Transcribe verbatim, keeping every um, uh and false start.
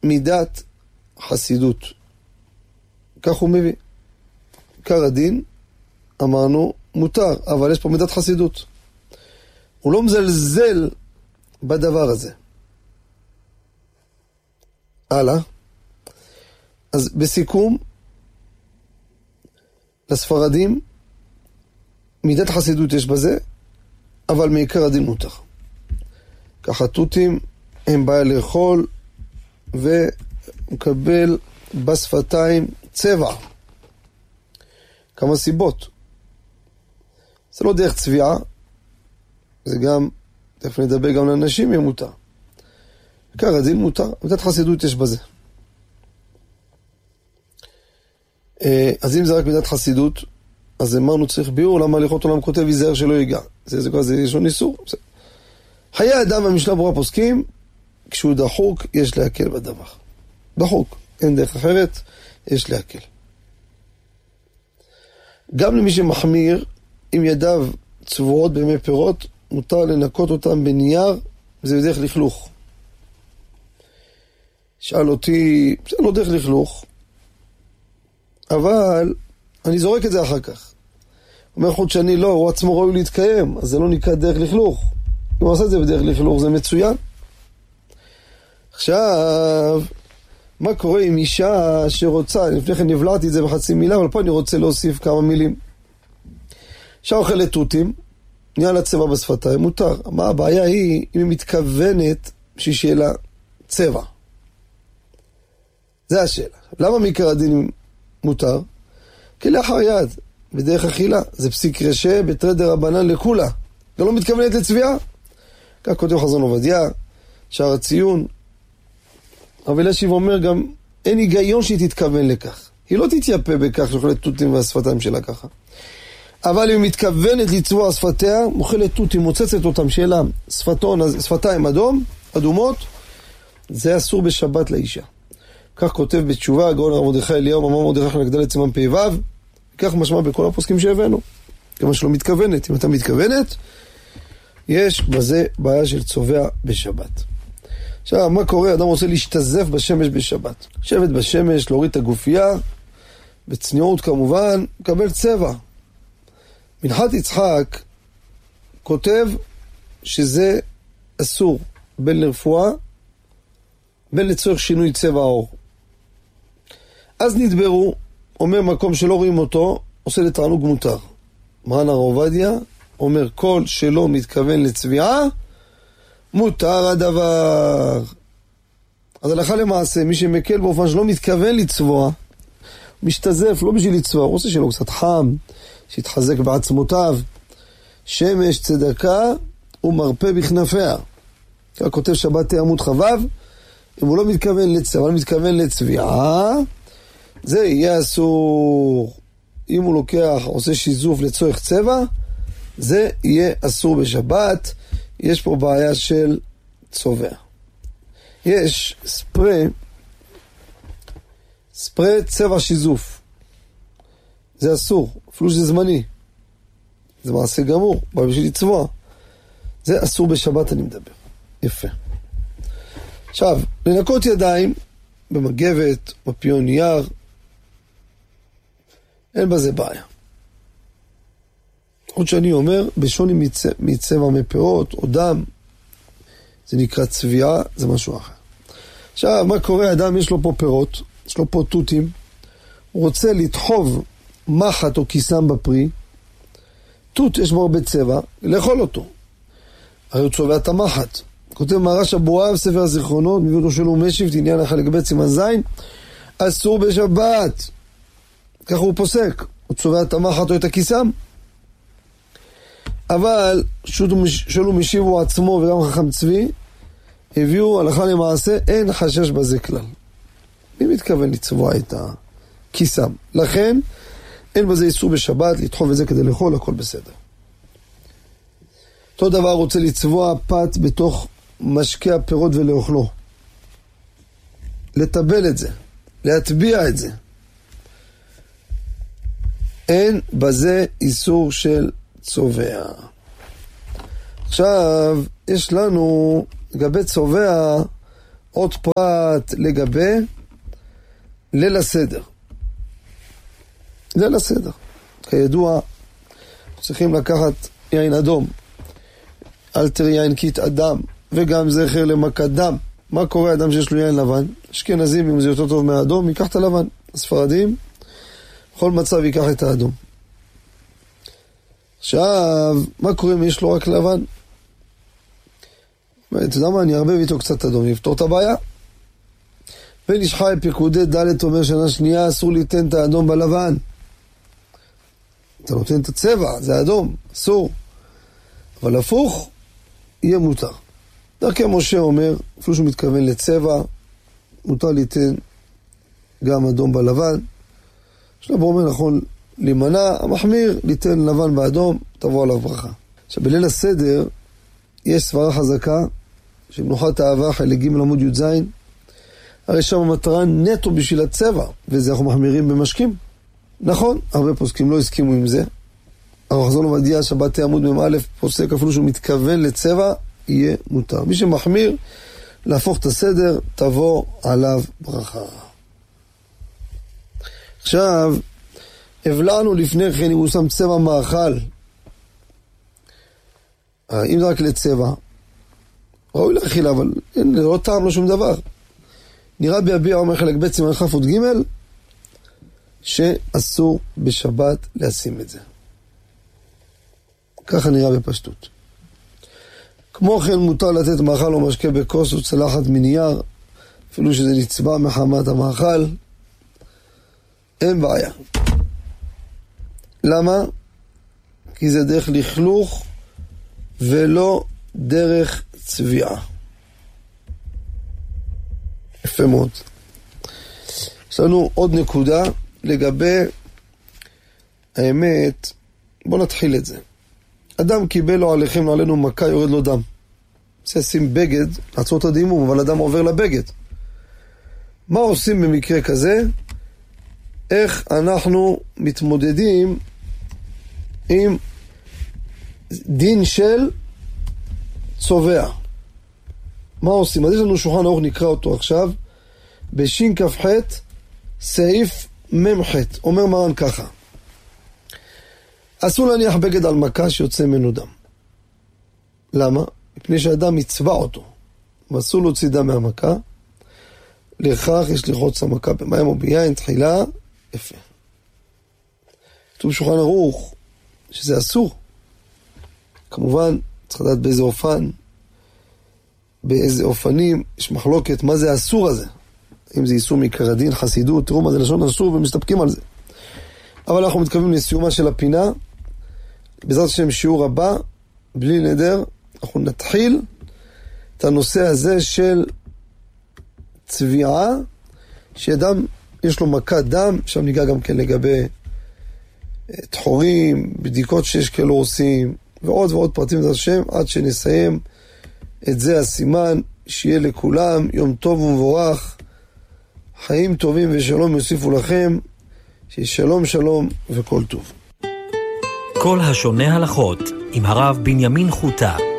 מידת חסידות. כך הוא מביא. עיקר הדין, אמרנו, מותר, אבל יש פה מידת חסידות. הוא לא מזלזל בדבר הזה. הלאה. אז בסיכום, לספרדים, מידת חסידות יש בזה, אבל מעיקר הדין מותר. ככה תותים, הם באים לאכול, ומקבל בשפתיים צבע. כמה סיבות. זה לא דרך צביעה, זה גם, תכף נדבר גם לאנשים, יהיה מותר. עיקר הדין מותר, מידת חסידות יש בזה. אז אם זה רק מידת חסידות, אז אמרנו צריך ביאור, למה הליכות עולם כותב ייזהר שלא ייגע. זה זה כבר, זה יש לו ניסור. חיי האדם והמשנה ברורה פוסקים, כשהוא דחוק, יש להקל בדבר. דחוק, אין דרך אחרת, יש להקל. גם למי שמחמיר, עם ידיו צבועות בימי פירות, מותר לנקות אותם בנייר, וזה בדרך לכלוך. שאל אותי, זה לא דרך לכלוך, אבל אני זורק את זה אחר כך. אומר חוד שאני לא, הוא עצמו ראוי להתקיים, אז זה לא נקרא דרך לכלוך. אם הוא עושה את זה בדרך לכלוך, זה מצוין. עכשיו, מה קורה עם אישה שרוצה, לפני כן נבלעתי את זה בחצי מילה, אבל פה אני רוצה להוסיף כמה מילים. אישה אוכלת תותים, נהיה לה צבע בשפתיים, מותר. מה הבעיה היא, אם היא מתכוונת שיהיה לה צבע. זה השאלה. למה מעיקר הדין מותר? כי לאחר יד, בדרך אכילה, זה פסיק רשע בתרי דרבנן לכולה. גם לא מתכוונת לצביעה. כך כותב חזון עובדיה, שער הציון. רבי אלישיב אומר גם, אין היגיון שהיא תתכוון לכך. היא לא תתייפה בכך שאוכלת תותים והשפתיים שלה ככה. אבל אם היא מתכוונת לצבוע שפתיה, מוכלת תותים, מוצצת אותם שאלה, שפתון, שפתיים אדום, אדומות, זה אסור בשבת לאישה. כך כותב בתשובה, הגאון הרב מרדכי אליהו, מאמר מרדכי חלק ד' סימן פ"ו, כך משמע בכל הפוסקים שהבאנו. כמה שלא מתכוונת. אם אתה מתכוונת, יש בזה בעיה של צובע בשבת. עכשיו, מה קורה? אדם רוצה להשתזף בשמש בשבת. לשבת בשמש, להוריד את הגופייה, בצניעות כמובן, מקבל צבע. מנחת יצחק כותב שזה אסור בין לרפואה, בין לצורך שינוי צבע האור. אז נדברו, אומר מקום שלא רואים אותו, עושה לתענוג מותר. מרן הרב עובדיה אומר, כל שלא מתכוון לצביעה, מותר הדבר. אז הלכה למעשה, מי שמקל באופן שלא מתכוון לצבוע, משתזף, לא בשביל לצבוע, הוא רוצה שלא קצת חם, שיתחזק בעצמותיו. שמש צדקה ומרפא בכנפיה. כך כותב שבת עמוד חבב, אם הוא לא מתכוון לצבע, אבל מתכוון לצביעה, זה יהיה אסור. אם הוא לוקח, עושה שיזוף לצורך צבע, זה יהיה אסור בשבת. יש פה בעיה של צובע. יש ספרי, ספרי צבע שיזוף. זה אסור, אפילו שזה זמני. זה מעשה גמור, בא בשביל לצבוע. זה אסור בשבת, אני מדבר. יפה. עכשיו, לנקות ידיים במגבת, בפיון נייר, אין בזה בעיה. עוד שאני אומר, בשוני מצבע, מצבע מפאות או דם, זה נקרא צביעה, זה משהו אחר. עכשיו, מה קורה? אדם יש לו פה פירות, יש לו פה תותים, הוא רוצה לדחוב מחט או כיסם בפרי, תות יש בו הרבה צבע, לאכול אותו. הרי הוא צובע את המחט. כותב מהר"ש אבואב, ספר הזיכרונות, מביא אותו שלו משיב, עניין החלק ב' סימן זין, אסור בשבת. ככה הוא פוסק, הוא צובע את המחט או את הכיסם. אבל שלו משיב הוא עצמו וגם חכם צבי, הביאו הלכה למעשה, אין חשש בזה כלל. מי מתכוון לצבוע את הכיסם? לכן, אין בזה איסור בשבת, לדחוב את זה כדי לאכול, הכל בסדר. אותו דבר רוצה לצבוע פת בתוך משקי הפירות ולאכלו. לטבל את זה, להטביע את זה. אין בזה איסור של צובע. עכשיו, יש לנו, לגבי צובע, עוד פרט לגבי ליל הסדר. ליל הסדר. כידוע, צריכים לקחת יין אדום, אלתר יין קית אדם, וגם זכר למכת דם. מה קורה אדם שיש לו יין לבן? אשכנזים, אם זה יותר טוב מהאדום, ייקח את הלבן. הספרדים, בכל מצב ייקח את האדום. עכשיו, מה קורה אם יש לו רק לבן? אתה יודע מה, אני ארבב איתו קצת אדום, יפתור את הבעיה. ונשחי פיקודי ד' אומר שנה שנייה, אסור ליתן את האדום בלבן. אתה נותן את הצבע, זה אדום, אסור. אבל הפוך, יהיה מותר. דרכי משה אומר, אפילו שהוא מתכוון לצבע, מותר ליתן גם אדום בלבן. שלב אומר נכון להימנע, המחמיר ליתן לבן באדום, תבוא עליו ברכה. עכשיו בליל הסדר, יש סברה חזקה, שמנוחת האהבה חלק ג' עמוד י"ז, הרי שם המטרה נטו בשביל הצבע, וזה אנחנו מחמירים במשקים. נכון, הרבה פוסקים לא הסכימו עם זה. הרב חזון עובדיה שבת עמוד מ"א פוסק אפילו שהוא מתכוון לצבע, יהיה מותר. מי שמחמיר להפוך את הסדר, תבוא עליו ברכה. עכשיו, הבלענו לפני כן אם הוא שם צבע מאכל. אם זה רק לצבע, ראוי להכיל, אבל אין, לא טעם לו שום דבר. נראה ביביע אומר חלק ב' סימן כ' אות ג' שאסור בשבת לשים את זה. ככה נראה בפשטות. כמו כן מותר לתת מאכל או משקה בכוס או צלחת מנייר, אפילו שזה נצבע מחמת המאכל, אין בעיה. למה? כי זה דרך לכלוך ולא דרך צביעה. יפה מאוד. יש לנו עוד נקודה לגבי האמת. בוא נתחיל את זה. אדם קיבל לו עליכם עלינו מכה, יורד לו דם. זה שים בגד, לעצור את הדימום, אבל אדם עובר לבגד. מה עושים במקרה כזה? איך אנחנו מתמודדים עם דין של צובע? מה עושים? אז יש לנו שולחן ערוך, נקרא אותו עכשיו, בשין כ"ח, סעיף מ"ח, אומר מרן ככה. אסור להניח בגד על מכה שיוצא ממנו דם. למה? מפני שהאדם יצבע אותו, ואסור להוציא דם מהמכה. לכך יש לחוץ המכה במים או ביין, תחילה, יפה. כתוב שולחן ערוך שזה אסור. כמובן, צריך לדעת באיזה אופן, באיזה אופנים, יש מחלוקת, מה זה האסור הזה? אם זה איסור מעיקר הדין, חסידות, תראו מה זה לשון אסור ומסתפקים על זה. אבל אנחנו מתכוונים לסיומה של הפינה, בעזרת השם שיעור הבא, בלי נדר, אנחנו נתחיל את הנושא הזה של צביעה, שאדם יש לו מכת דם, שם ניגע גם כן לגבי תחורים, בדיקות שיש כאלו עושים, ועוד ועוד פרטים בעזרת השם, עד שנסיים את זה הסימן, שיהיה לכולם יום טוב ומבורך, חיים טובים ושלום יוסיפו לכם, ששלום שלום וכל טוב. כל השונה הלכות עם הרב בנימין חוטה.